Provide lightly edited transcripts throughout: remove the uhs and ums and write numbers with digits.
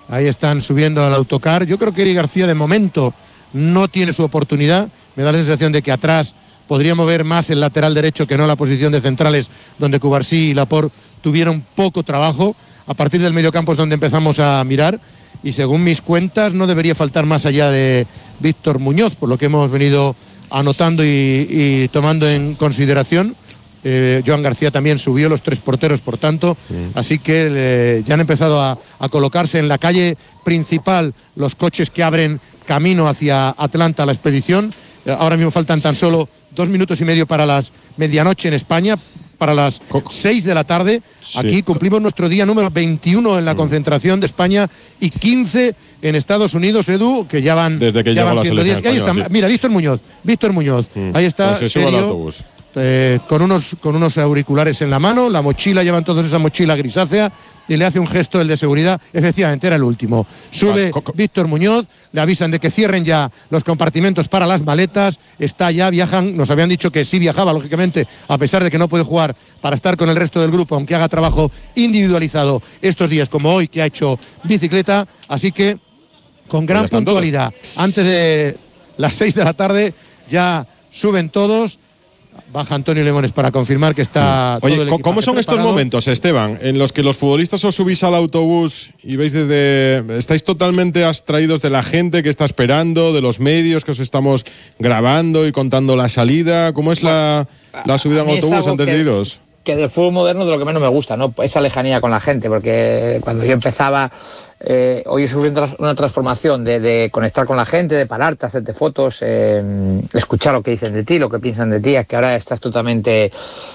Ahí están subiendo al autocar. Yo creo que Eric García de momento no tiene su oportunidad. Me da la sensación de que atrás podría mover más el lateral derecho que no la posición de centrales, donde Cubarsí y Laporte tuvieron poco trabajo. A partir del mediocampo es donde empezamos a mirar, y según mis cuentas no debería faltar más allá de Víctor Muñoz, por lo que hemos venido anotando y tomando en consideración. Joan García también subió, los 3 porteros, por tanto, así que ya han empezado a colocarse en la calle principal los coches que abren camino hacia Atlanta, la expedición. Ahora mismo faltan tan solo 2 minutos y medio para las medianoche en España, para las 6 de la tarde. Sí. Aquí cumplimos nuestro día número 21 en la concentración de España y 15 en Estados Unidos, Edu, que ya van, desde que ya van 100 días. Ahí está, sí. Mira, Víctor Muñoz. Ahí está, pues serio, con unos auriculares en la mano, la mochila, llevan todos esa mochila grisácea, y le hace un gesto el de seguridad. Efectivamente, era el último. Sube Víctor Muñoz, le avisan de que cierren ya los compartimentos para las maletas. Está ya, viajan. Nos habían dicho que sí viajaba, lógicamente, a pesar de que no puede jugar, para estar con el resto del grupo, aunque haga trabajo individualizado estos días, como hoy, que ha hecho bicicleta. Así que, con gran puntualidad, antes de las 6 de la tarde, ya suben todos. Baja Antonio Limones para confirmar que está. Oye, todo el ¿cómo son estos momentos, Esteban, en los que los futbolistas os subís al autobús y veis estáis totalmente abstraídos de la gente que está esperando, de los medios que os estamos grabando y contando la salida? ¿Cómo es la subida en autobús antes de iros? Que del fútbol moderno de lo que menos me gusta, ¿no? Esa lejanía con la gente, porque cuando yo empezaba, hoy he sufrido una transformación de conectar con la gente, de pararte, hacerte fotos, escuchar lo que dicen de ti, lo que piensan de ti. Es que ahora estás totalmente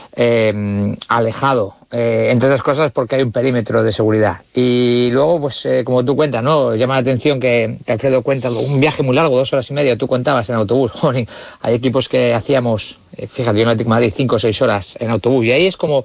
alejado, entre otras cosas porque hay un perímetro de seguridad. Y luego, pues como tú cuentas, ¿no? Llama la atención que Alfredo cuenta un viaje muy largo, 2 horas y media, tú contabas en autobús. Joder, hay equipos que hacíamos, fíjate, yo en Atlético de Madrid 5 o 6 horas en autobús, y ahí es como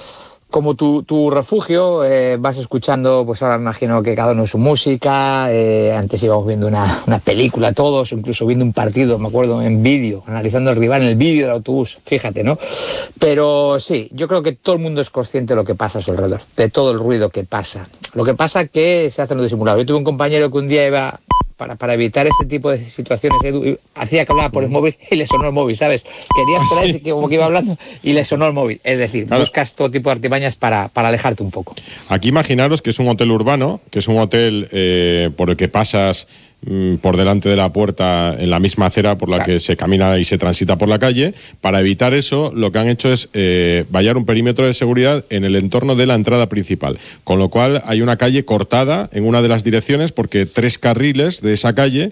tu refugio. Vas escuchando, pues ahora me imagino que cada uno su música. Antes íbamos viendo una película todos, incluso viendo un partido, me acuerdo, en vídeo, analizando al rival en el vídeo del autobús, fíjate, ¿no? Pero sí, yo creo que todo el mundo es consciente de lo que pasa a su alrededor, de todo el ruido que pasa. Lo que pasa es que se hace en lo disimulado. Yo tuve un compañero que un día iba, para evitar este tipo de situaciones, Edu, hacía que hablaba por el móvil y le sonó el móvil, ¿sabes? Quería esperar como que iba hablando y le sonó el móvil. Es decir, claro, buscas todo tipo de artimañas para alejarte un poco. Aquí imaginaros que es un hotel urbano, que es un hotel por el que pasas por delante de la puerta en la misma acera por la que se camina y se transita por la calle. Para evitar eso, lo que han hecho es vallar un perímetro de seguridad en el entorno de la entrada principal, con lo cual hay una calle cortada en una de las direcciones porque 3 carriles de esa calle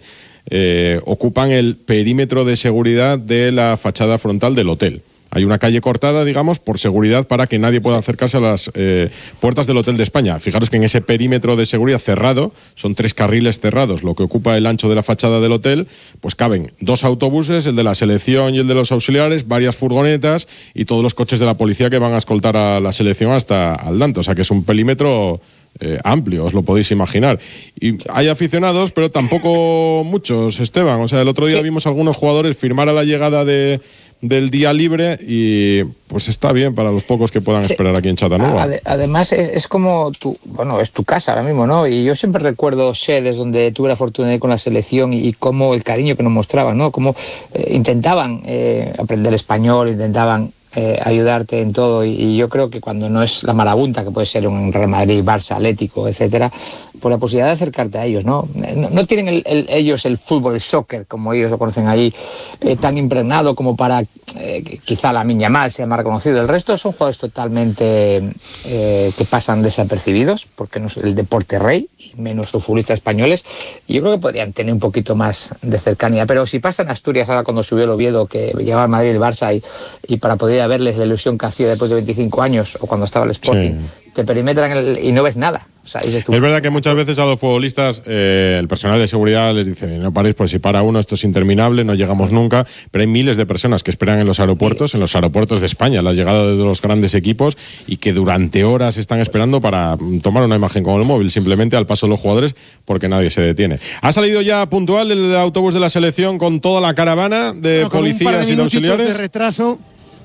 ocupan el perímetro de seguridad de la fachada frontal del hotel. Hay una calle cortada, digamos, por seguridad, para que nadie pueda acercarse a las puertas del Hotel de España. Fijaros que en ese perímetro de seguridad cerrado, son 3 carriles cerrados, lo que ocupa el ancho de la fachada del hotel, pues caben 2 autobuses, el de la selección y el de los auxiliares, varias furgonetas y todos los coches de la policía que van a escoltar a la selección hasta Atlanta. O sea que es un perímetro amplio, os lo podéis imaginar. Y hay aficionados, pero tampoco muchos, Esteban. O sea, el otro día vimos a algunos jugadores firmar a la llegada del día libre y pues está bien para los pocos que puedan esperar aquí en Chattanooga. Además es como es tu casa ahora mismo, ¿no? Y yo siempre recuerdo sedes donde tuve la fortuna de ir con la selección y cómo el cariño que nos mostraban, ¿no? Cómo intentaban aprender español, intentaban ayudarte en todo, y yo creo que cuando no es la marabunta que puede ser un Real Madrid, Barça, Atlético, etcétera, por la posibilidad de acercarte a ellos, ¿no? No tienen ellos el fútbol, el soccer, como ellos lo conocen allí, tan impregnado como para quizá Lamine Yamal sea más reconocido. El resto son jugadores totalmente que pasan desapercibidos, porque no es el deporte rey, y menos los futbolistas españoles, y yo creo que podrían tener un poquito más de cercanía. Pero si pasa en Asturias, ahora cuando subió el Oviedo, que llevaba al Madrid y el Barça, y para poder verles la ilusión que hacía después de 25 años, o cuando estaba el Sporting, te perimetran y no ves nada. O sea, es verdad que muchas veces a los futbolistas el personal de seguridad les dice: no paréis, pues si para uno esto es interminable, no llegamos nunca. Pero hay miles de personas que esperan en los aeropuertos de España, la llegada de los grandes equipos, y que durante horas están esperando para tomar una imagen con el móvil, simplemente al paso de los jugadores, porque nadie se detiene. Ha salido ya puntual el autobús de la selección con toda la caravana de policías y de auxiliares. De retraso.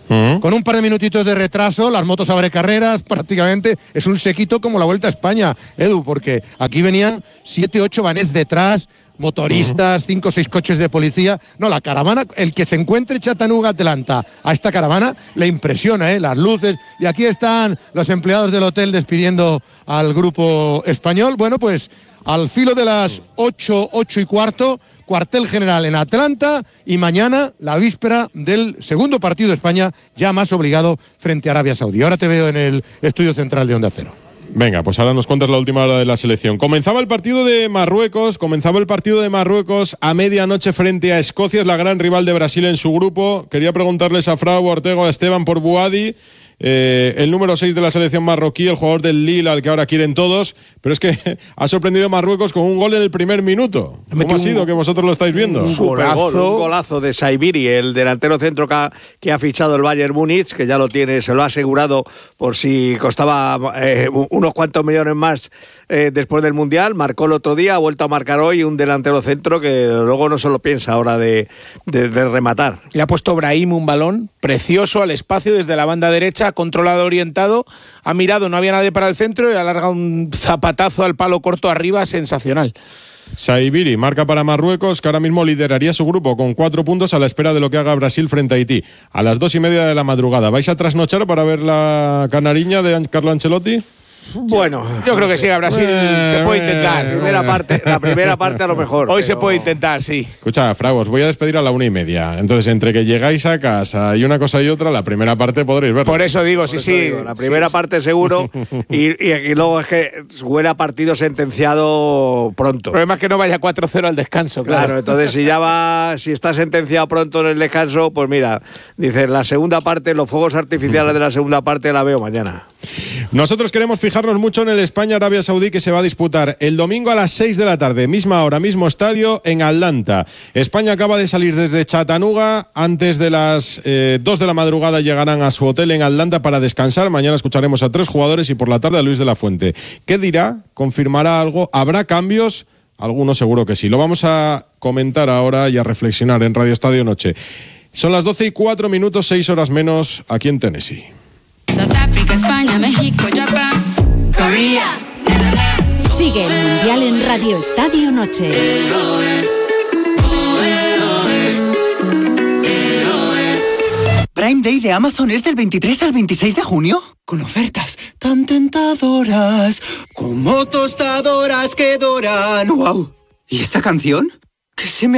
Con un par de minutitos de retraso, las motos abre carreras, prácticamente es un sequito como la Vuelta a España, Edu, porque aquí venían 7, 8 vanés detrás, motoristas, 5 o 6 coches de policía. No, la caravana, el que se encuentre Chattanooga-Atlanta a esta caravana le impresiona, las luces. Y aquí están los empleados del hotel despidiendo al grupo español. Bueno, pues al filo de las 8, 8 y cuarto, cuartel general en Atlanta, y mañana la víspera del segundo partido de España, ya más obligado frente a Arabia Saudí. Ahora te veo en el estudio central de Onda Cero. Venga, pues ahora nos cuentas la última hora de la selección. Comenzaba el partido de Marruecos a medianoche frente a Escocia, es la gran rival de Brasil en su grupo. Quería preguntarles a Frau, Ortego, a Esteban por Buadi, el número 6 de la selección marroquí, el jugador del Lille al que ahora quieren todos, pero es que ha sorprendido Marruecos con un gol en el primer minuto. ¿Cómo ha sido que vosotros lo estáis viendo? Un golazo de Saibiri, el delantero centro que ha fichado el Bayern Múnich, que ya lo tiene, se lo ha asegurado por si costaba unos cuantos millones más después del Mundial. Marcó el otro día, ha vuelto a marcar hoy, un delantero centro que luego no se lo piensa ahora de rematar. Le ha puesto Brahim un balón precioso al espacio desde la banda derecha, controlado, orientado, ha mirado, no había nadie para el centro y ha alargado un zapatazo al palo corto arriba, sensacional. Saibiri marca para Marruecos, que ahora mismo lideraría su grupo con 4 puntos a la espera de lo que haga Brasil frente a Haití. A las 2:30 de la madrugada. ¿Vais a trasnochar para ver la canariña de Carlo Ancelotti? Bueno, yo creo que sí, a Brasil se puede intentar. La primera parte a lo mejor. Hoy se puede intentar, sí. Escucha, Frau, os voy a despedir a la 1:30. Entonces, entre que llegáis a casa y una cosa y otra, la primera parte podréis verla. Por eso digo, sí. La primera parte seguro y luego es que huele a partido sentenciado pronto. El problema es que no vaya 4-0 al descanso, Claro, entonces si está sentenciado pronto en el descanso, pues mira, dices, la segunda parte, los fuegos artificiales de la segunda parte la veo mañana. Nosotros queremos fijarnos mucho en el España-Arabia Saudí, que se va a disputar el domingo a las 6 de la tarde, misma hora, mismo estadio, en Atlanta. España acaba de salir desde Chattanooga, antes de las 2 de la madrugada llegarán a su hotel en Atlanta para descansar. Mañana escucharemos a 3 jugadores y por la tarde a Luis de la Fuente. ¿Qué dirá? ¿Confirmará algo? ¿Habrá cambios? Algunos seguro que sí. Lo vamos a comentar ahora y a reflexionar en Radio Estadio Noche. Son las 12:04, 6 horas menos, aquí en Tennessee. South Africa, España, México, Japón, Corea, Netherlands. Sigue el Mundial en Radio Estadio Noche. Prime Day de Amazon es del 23 al 26 de junio, con ofertas tan tentadoras como tostadoras que doran. ¡Wow! ¿Y esta canción? ¿Qué se me